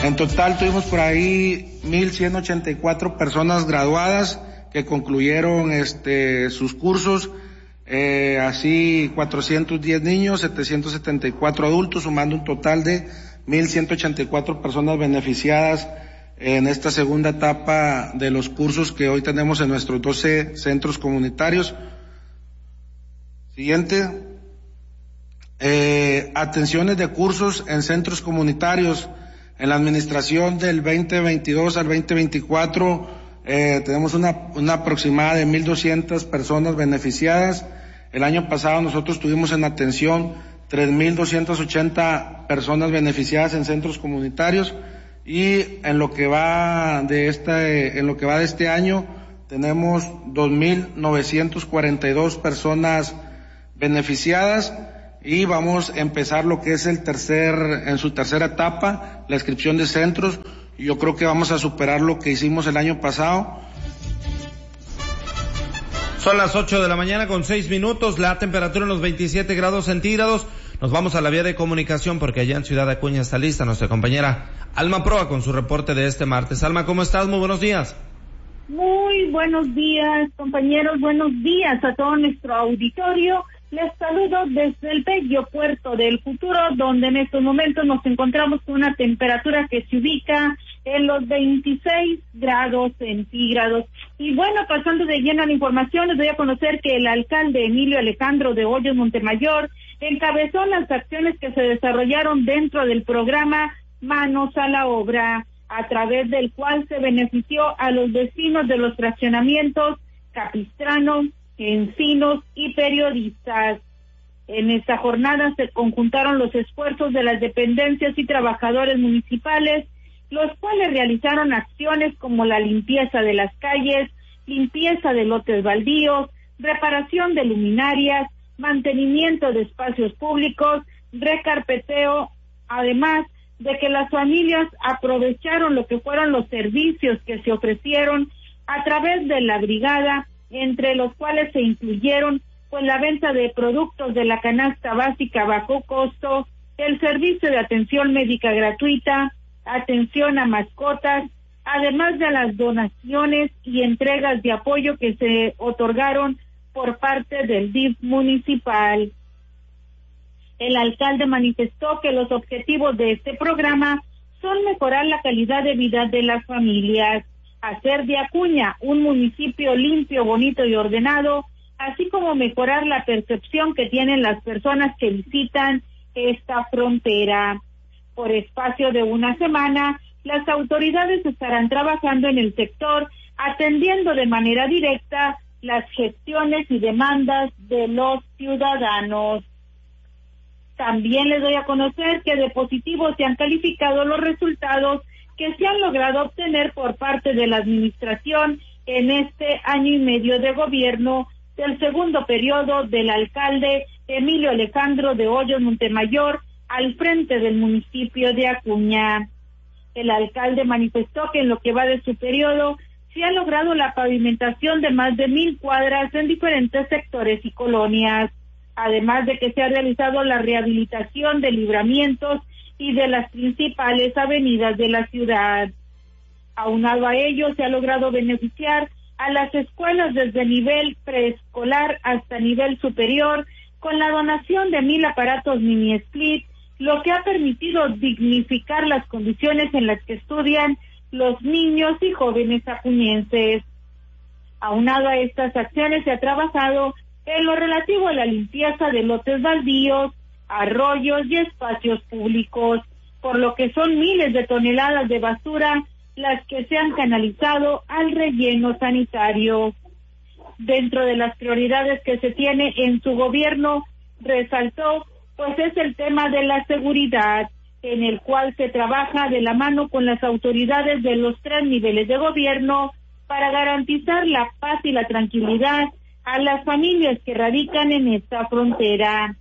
En total tuvimos por ahí 1,184 personas graduadas que concluyeron sus cursos, así 410 niños, 774 adultos, sumando un total de 1,184 personas beneficiadas en esta segunda etapa de los cursos que hoy tenemos en nuestros 12 centros comunitarios. Siguiente. Atenciones de cursos en centros comunitarios. En la administración del 2022 al 2024 tenemos una aproximada de 1,200 personas beneficiadas. El año pasado nosotros tuvimos en atención 3,280 personas beneficiadas en centros comunitarios, y en lo que va de este año tenemos 2,942 personas beneficiadas, y vamos a empezar lo que es en su tercera etapa, la inscripción de centros. Yo creo que vamos a superar lo que hicimos el año pasado. Son las 8:06 a.m, la temperatura en los 27 grados centígrados. Nos vamos a la vía de comunicación porque allá en Ciudad Acuña está lista nuestra compañera Alma Proa con su reporte de este martes. Alma, ¿cómo estás? Muy buenos días. Muy buenos días, compañeros. Buenos días a todo nuestro auditorio. Les saludo desde el bello puerto del Futuro, donde en estos momentos nos encontramos con una temperatura que se ubica en los 26 grados centígrados. Y bueno, pasando de lleno a la información, les doy a conocer que el alcalde Emilio Alejandro de Hoyos Montemayor encabezó las acciones que se desarrollaron dentro del programa Manos a la Obra, a través del cual se benefició a los vecinos de los fraccionamientos Capistrano, Encinos y Periodistas. En esta jornada se conjuntaron los esfuerzos de las dependencias y trabajadores municipales, los cuales realizaron acciones como la limpieza de las calles, limpieza de lotes baldíos, reparación de luminarias, mantenimiento de espacios públicos, recarpeteo, además de que las familias aprovecharon lo que fueron los servicios que se ofrecieron a través de la brigada, entre los cuales se incluyeron pues la venta de productos de la canasta básica bajo costo, el servicio de atención médica gratuita, atención a mascotas, además de las donaciones y entregas de apoyo que se otorgaron por parte del DIF municipal. El alcalde manifestó que los objetivos de este programa son mejorar la calidad de vida de las familias, hacer de Acuña un municipio limpio, bonito y ordenado, así como mejorar la percepción que tienen las personas que visitan esta frontera. Por espacio de una semana, las autoridades estarán trabajando en el sector, atendiendo de manera directa las gestiones y demandas de los ciudadanos. También les doy a conocer que de positivo se han calificado los resultados que se han logrado obtener por parte de la administración en este año y medio de gobierno del segundo periodo del alcalde Emilio Alejandro de Hoyos Montemayor al frente del municipio de Acuña. El alcalde manifestó que en lo que va de su periodo se ha logrado la pavimentación de más de 1,000 cuadras en diferentes sectores y colonias, además de que se ha realizado la rehabilitación de libramientos y de las principales avenidas de la ciudad. Aunado a ello, se ha logrado beneficiar a las escuelas desde nivel preescolar hasta nivel superior con la donación de 1,000 aparatos mini split, lo que ha permitido dignificar las condiciones en las que estudian los niños y jóvenes acuñenses. Aunado a estas acciones, se ha trabajado en lo relativo a la limpieza de lotes baldíos, arroyos y espacios públicos, por lo que son miles de toneladas de basura las que se han canalizado al relleno sanitario. Dentro de las prioridades que se tiene en su gobierno, resaltó, pues es el tema de la seguridad, en el cual se trabaja de la mano con las autoridades de los 3 niveles de gobierno para garantizar la paz y la tranquilidad a las familias que radican en esta frontera.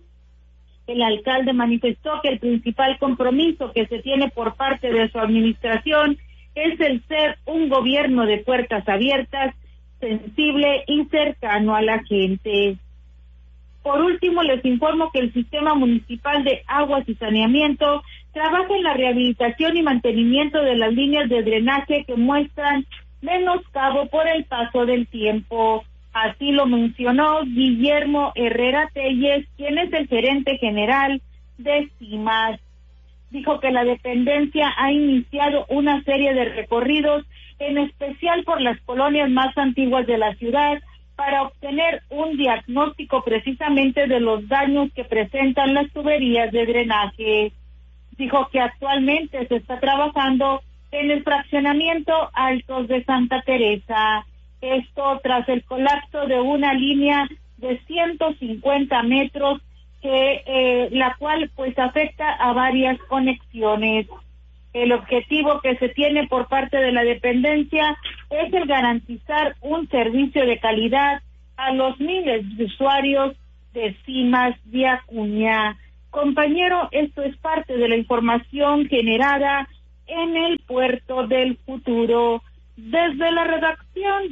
El alcalde manifestó que el principal compromiso que se tiene por parte de su administración es el ser un gobierno de puertas abiertas, sensible y cercano a la gente. Por último, les informo que el Sistema Municipal de Aguas y Saneamiento trabaja en la rehabilitación y mantenimiento de las líneas de drenaje que muestran menoscabo por el paso del tiempo. Así lo mencionó Guillermo Herrera Telles, quien es el gerente general de CIMAS. Dijo que la dependencia ha iniciado una serie de recorridos, en especial por las colonias más antiguas de la ciudad, para obtener un diagnóstico precisamente de los daños que presentan las tuberías de drenaje. Dijo que actualmente se está trabajando en el fraccionamiento Altos de Santa Teresa. Esto tras el colapso de una línea de 150 metros la cual pues afecta a varias conexiones. El objetivo que se tiene por parte de la dependencia es el garantizar un servicio de calidad a los miles de usuarios de CIMAS de Acuña. Compañero, esto es parte de la información generada en el Puerto del Futuro. Desde la redacción